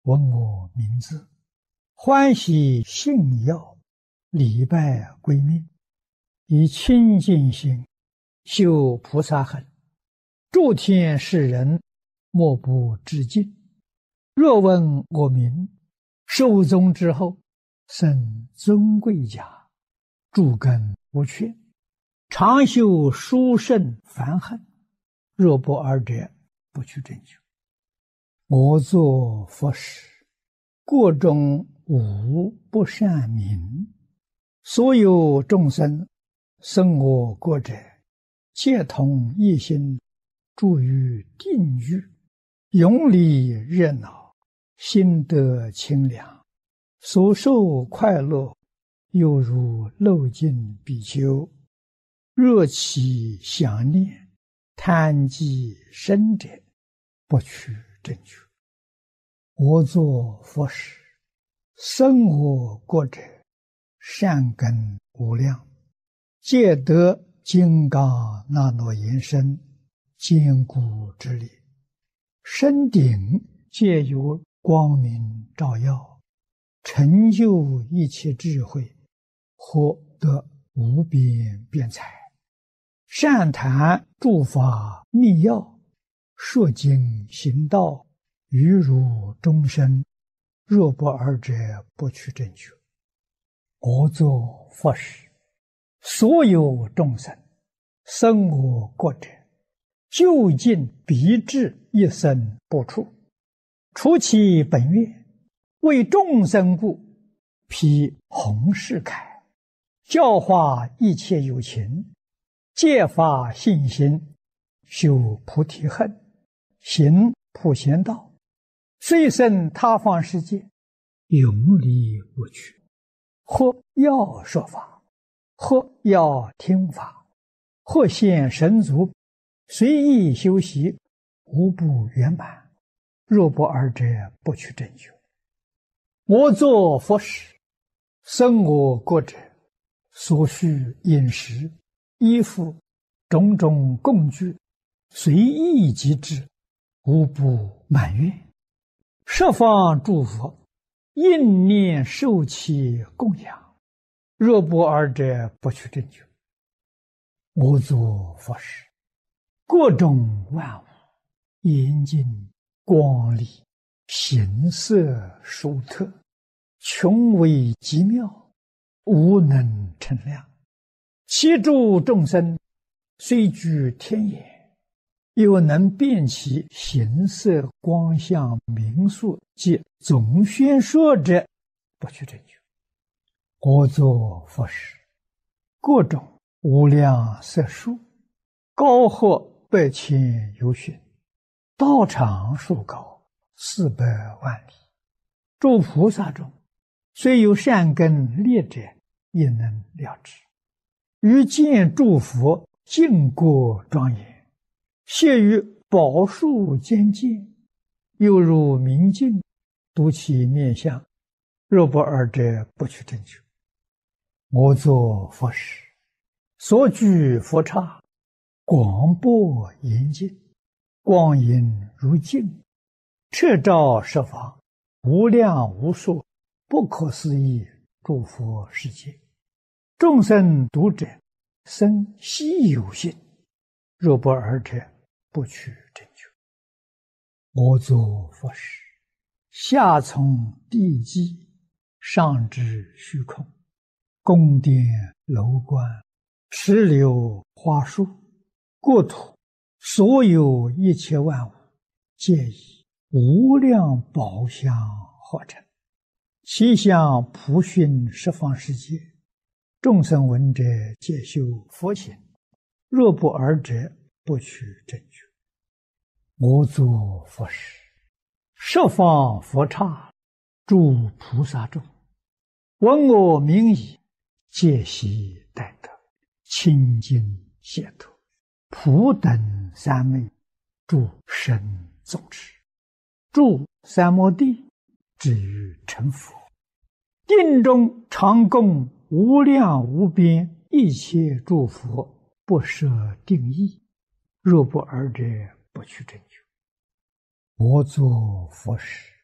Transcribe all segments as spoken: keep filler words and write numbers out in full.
闻我名字，欢喜信要，礼拜归命，以清净心修菩萨行，诸天世人莫不致敬。若闻我名，寿终之后，生尊贵家，诸根无缺，常修殊胜梵行，若不尔者，不去正觉。我作佛时，过中无不善名，所有众生生我国者，皆同一心，住于定狱，永离热闹，心得清凉，所受快乐，犹如漏尽比丘。若其想念，贪积深者，不取正觉。我作佛时，生我国者，善根无量，皆得金刚那罗延伸，坚固之力，身顶皆有光明照耀，成就一切智慧，获得无边辩才，善谈诸法密要，说经行道，于如众生，若不尔者，不取正觉。我作佛时，所有众生生我国者，究竟必至一生不处，除其本愿，为众生故，披弘誓铠，教化一切有情，戒发信心，修菩提恨，行普贤道，虽生他方世界，永离无趣。或要说法，或要听法，或现神足，随意修习，无不圆满。若不尔者，不取正觉。我作佛时，生我国者，所需饮食、衣服、种种供具，随意即至，无不满愿。十方诸佛应念受其供养，若不尔者，不取正觉。我作佛时，各种万物严净光丽，形色殊特，穷微极妙，无能称量。其诸众生虽居天眼，又能辨其形色光相名数及总宣说者，不取正觉。我作佛时，各种无量色数，高或百千由旬，道场数高，四百万里。诸菩萨中，虽有善根劣者，也能了知。于见诸佛净国庄严，谢于宝树间见，犹如明镜，睹其面相，若不尔者，不取正觉。我作佛时，所居佛刹，广博严净，光影如镜，彻照十方，无量无数，不可思议诸佛世界。众生读者，生希有信，若不尔者，不取正觉。我作佛时，下从地基，上至虚空，宫殿楼观，池流花树，国土，所有一切万物，皆以无量宝相化成，其相普熏十方世界。众生闻者，皆修佛行，若不尔者，不取正觉。我作佛时，十方佛刹，诸菩萨众，闻我名已，皆悉待得，清净解脱，普等三昧，诸神众持，住三摩地，至于成佛。定中常供无量无边一切诸佛，不设定义，若不尔者，不取正觉。我作佛时，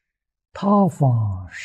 他方